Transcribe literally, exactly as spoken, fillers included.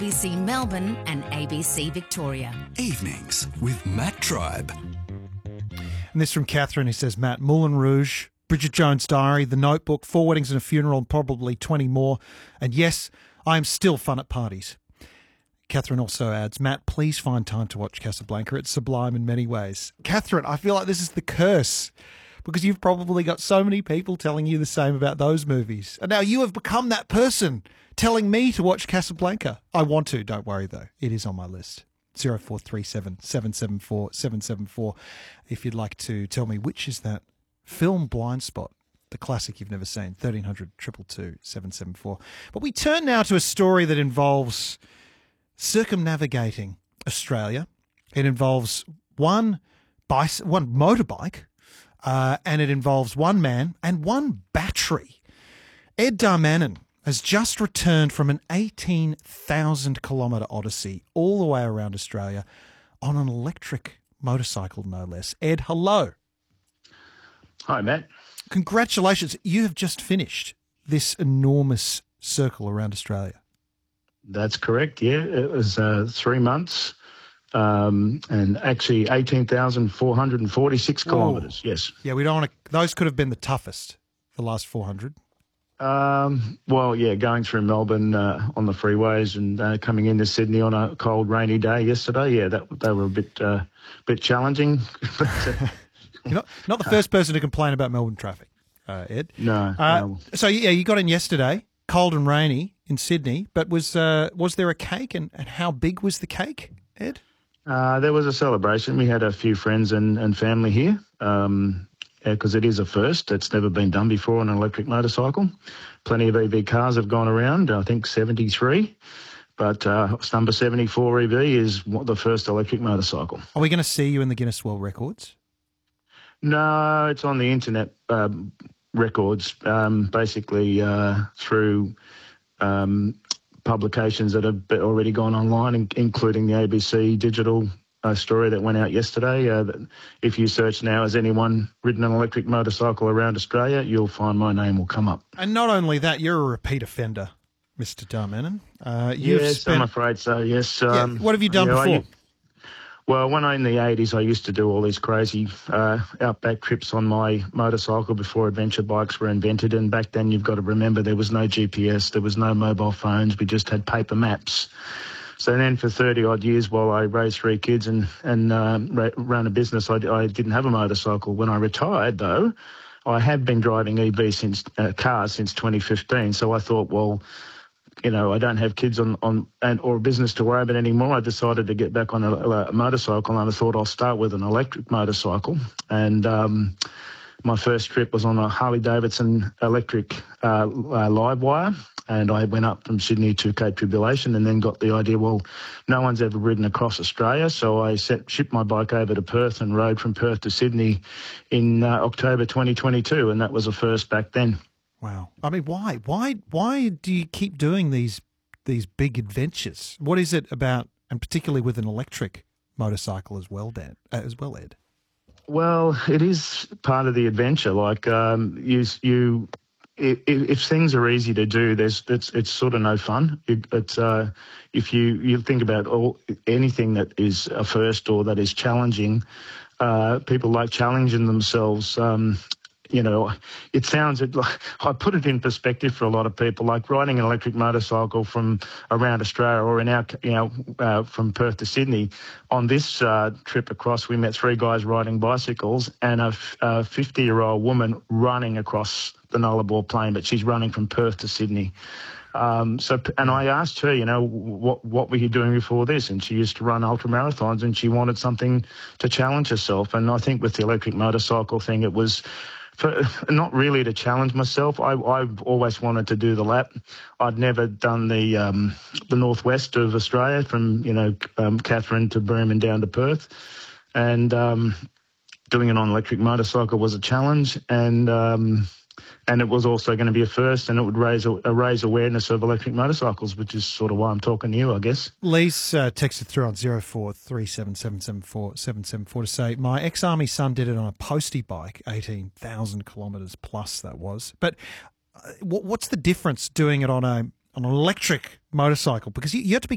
A B C Melbourne and A B C Victoria. Evenings with Matt Tribe. And this from Catherine, who says, Matt, Moulin Rouge, Bridget Jones' Diary, The Notebook, Four Weddings and a Funeral, and probably twenty more. And yes, I am still fun at parties. Catherine also adds, Matt, please find time to watch Casablanca. It's sublime in many ways. Catherine, I feel like this is the curse because you've probably got so many people telling you the same about those movies. And now you have become that person telling me to watch Casablanca. I want to, don't worry though. It is on my list. zero four three seven, seven seven four, seven seven four if you'd like to tell me which is that film Blind Spot, the classic you've never seen, thirteen hundred, two two two, seven seven four. But we turn now to a story that involves circumnavigating Australia. It involves one bice- one motorbike, uh, and it involves one man and one battery. Ed Darmanin has just returned from an eighteen thousand kilometre odyssey all the way around Australia on an electric motorcycle, no less. Ed, hello. Hi, Matt. Congratulations. You have just finished this enormous circle around Australia. That's correct, yeah. It was uh, three months um, and actually eighteen thousand four hundred forty-six kilometres, yes. Yeah, we don't want to, those could have been the toughest, the last four hundred. Um, well, yeah, going through Melbourne uh, on the freeways and uh, coming into Sydney on a cold, rainy day yesterday, yeah, that they were a bit uh, bit challenging. but, uh, You're not, not the first person to complain about Melbourne traffic, uh, Ed. No, uh, no. So, yeah, you got in yesterday, cold and rainy in Sydney, but was uh, was there a cake, and, and how big was the cake, Ed? Uh, there was a celebration. We had a few friends and, and family here. Um because it is a first. It's never been done before on an electric motorcycle. Plenty of E V cars have gone around, I think seventy-three, but uh, number seventy-four E V is the first electric motorcycle. Are we going to see you in the Guinness World Records? No, it's on the internet um, records, um, basically uh, through um, publications that have already gone online, in- including the A B C digital a story that went out yesterday. Uh, that if you search now, has anyone ridden an electric motorcycle around Australia, you'll find my name will come up. And not only that, you're a repeat offender, Mister Darmanin. Uh, you've yes, spent... I'm afraid so, yes. Yeah, Um, what have you done yeah, before? I, well, when I in the eighties, I used to do all these crazy uh, outback trips on my motorcycle before adventure bikes were invented. And back then, you've got to remember, there was no G P S, there was no mobile phones, we just had paper maps. So then for thirty-odd years, while I raised three kids and, and um, ra- ran a business, I, I didn't have a motorcycle. When I retired, though, I had been driving E V since uh, cars since twenty fifteen. So I thought, well, you know, I don't have kids on, on and or a business to worry about anymore. I decided to get back on a, a motorcycle, and I thought I'll start with an electric motorcycle. And um, my first trip was on a Harley-Davidson electric uh, uh, live wire. And I went up from Sydney to Cape Tribulation and then got the idea, well, no one's ever ridden across Australia. So I set, shipped my bike over to Perth and rode from Perth to Sydney in uh, October twenty twenty-two. And that was a first back then. Wow. I mean, why? Why Why do you keep doing these these big adventures? What is it about, and particularly with an electric motorcycle as well, Dan, uh, as well, Ed? Well, it is part of the adventure. Like um, you, you, if, if things are easy to do, there's it's it's sort of no fun. It, it's uh, if you you think about all anything that is a first or that is challenging, uh, people like challenging themselves. Um, You know, it sounds, I put it in perspective for a lot of people, like riding an electric motorcycle from around Australia or in our, you know, uh, from Perth to Sydney. On this uh, trip across, we met three guys riding bicycles and a fifty-year-old woman running across the Nullarbor Plain, but she's running from Perth to Sydney. Um, so, and I asked her, you know, what what were you doing before this? And she used to run ultra marathons and she wanted something to challenge herself. And I think with the electric motorcycle thing, it was for, not really to challenge myself. I, I've always wanted to do the lap. I'd never done the um, the northwest of Australia from, you know, um, Katherine to Broome and down to Perth. And um, doing it on an electric motorcycle was a challenge. And um, and it was also going to be a first, and it would raise a, a raise awareness of electric motorcycles, which is sort of why I'm talking to you, I guess. Lee's uh, texted through on zero four three seven seven seven four seven seven four to say, my ex-army son did it on a postie bike, eighteen thousand kilometres plus that was. But uh, what's the difference doing it on a on an electric motorcycle? Because you, you have to be